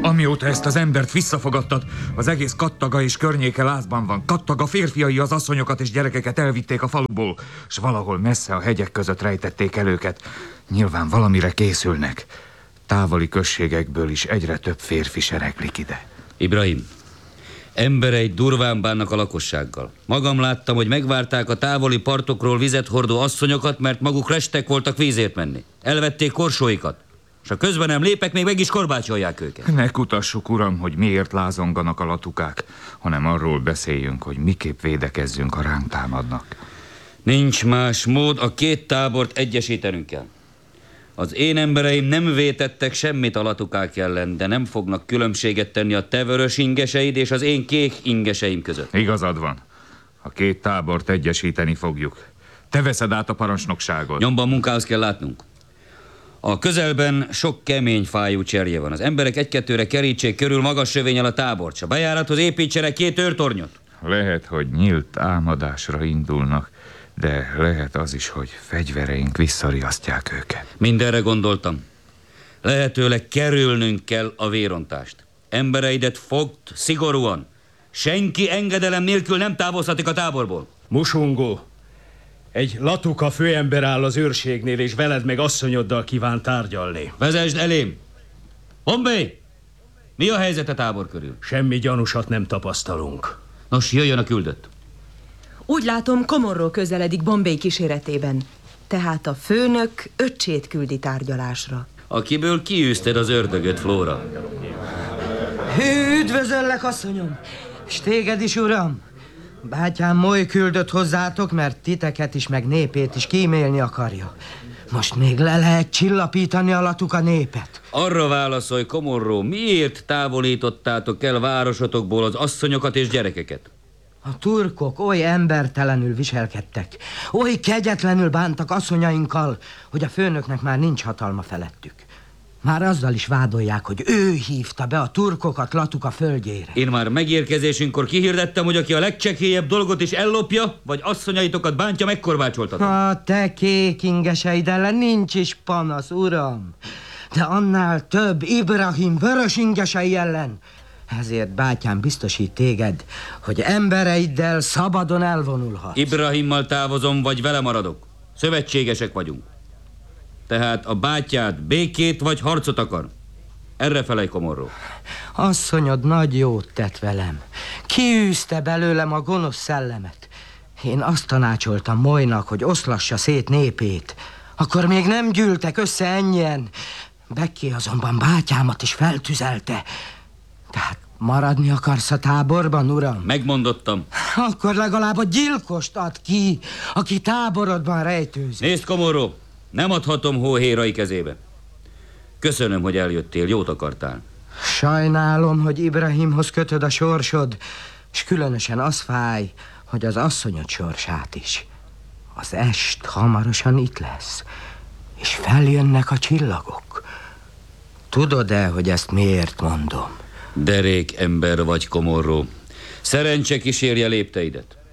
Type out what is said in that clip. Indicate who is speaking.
Speaker 1: Amióta ezt az embert visszafogadtad, az egész Kattaga és környéke lázban van. Kattaga férfiai az asszonyokat és gyerekeket elvitték a faluból, s valahol messze a hegyek között rejtették el őket. Nyilván valamire készülnek. Távoli községekből is egyre több férfi sereglik ide.
Speaker 2: Ibrahim, emberei durván bánnak a lakossággal. Magam láttam, hogy megvárták a távoli partokról vizet hordó asszonyokat, mert maguk restek voltak vízért menni. Elvették korsóikat, és ha közben nem lépek, még meg is korbácsolják őket.
Speaker 1: Ne kutassuk, uram, hogy miért lázonganak a latukák, hanem arról beszéljünk, hogy miképp védekezzünk, ha ránk támadnak.
Speaker 2: Nincs más mód, a két tábort egyesítenünk kell. Az én embereim nem vétettek semmit a latukák ellen, de nem fognak különbséget tenni a te vörös ingeseid és az én kék ingeseim között.
Speaker 1: Igazad van. A két tábort egyesíteni fogjuk. Te veszed át a parancsnokságot.
Speaker 2: Nyomban munkához kell látnunk. A közelben sok kemény fájú cserje van. Az emberek egy-kettőre kerítsék körül magas sövénnyel a tábort, s a bejárathoz építsenek 2 őrtornyot.
Speaker 1: Lehet, hogy nyílt támadásra indulnak, de lehet az is, hogy fegyvereink visszariasztják őket.
Speaker 2: Mindenre gondoltam. Lehetőleg kerülnünk kell a vérontást. Embereidet fogd szigorúan. Senki engedelem nélkül nem távozhatik a táborból.
Speaker 3: Musungó, egy latuka főember áll az őrségnél, és veled meg asszonyoddal kíván tárgyalni.
Speaker 2: Vezesd elém! Bombay! Mi a helyzet a tábor körül?
Speaker 3: Semmi gyanúsat nem tapasztalunk.
Speaker 2: Nos, jöjjön a küldött.
Speaker 4: Úgy látom, Comorro közeledik Bombay kíséretében. Tehát a főnök öccsét küldi tárgyalásra.
Speaker 2: Akiből kiűzted az ördögöt, Flóra.
Speaker 5: Üdvözöllek, asszonyom! És téged is, uram! Bátyám moly küldött hozzátok, mert titeket is, meg népét is kímélni akarja. Most még le lehet csillapítani a latuka népet.
Speaker 2: Arra válaszolj, Comorro, miért távolítottátok el városotokból az asszonyokat és gyerekeket?
Speaker 5: A turkok oly embertelenül viselkedtek, oly kegyetlenül bántak asszonyainkkal, hogy a főnöknek már nincs hatalma felettük. Már azzal is vádolják, hogy ő hívta be a turkokat Latuka földjére.
Speaker 2: Én már megérkezésünkkor kihirdettem, hogy aki a legcsekélyebb dolgot is ellopja, vagy asszonyaitokat bántja, megkorbácsoltatom.
Speaker 5: A te kék ingeseid ellen nincs is panasz, uram. De annál több Ibrahim vörös ingesei ellen. Ezért bátyám biztosít téged, hogy embereiddel szabadon elvonulhatsz.
Speaker 2: Ibrahimmal távozom, vagy vele maradok. Szövetségesek vagyunk. Tehát a bátyád békét vagy harcot akar? Erre felej, Comorro.
Speaker 5: Asszonyod nagy jót tett velem. Kiűzte belőlem a gonosz szellemet. Én azt tanácsoltam Molynak, hogy oszlassa szét népét. Akkor még nem gyűltek össze ennyien. Becky azonban bátyámat is feltüzelte. Tehát maradni akarsz a táborban, uram?
Speaker 2: Megmondottam.
Speaker 5: Akkor legalább a gyilkost add ki, aki táborodban rejtőzik.
Speaker 2: Nézd, Comorro, nem adhatom hóhérai kezébe. Köszönöm, hogy eljöttél, jót akartál.
Speaker 5: Sajnálom, hogy Ibrahimhoz kötöd a sorsod, és különösen az fáj, hogy az asszonyod sorsát is. Az est hamarosan itt lesz, és feljönnek a csillagok. Tudod-e, hogy ezt miért mondom?
Speaker 2: Derék ember vagy, Comorro. Szerencse kísérje lépteidet.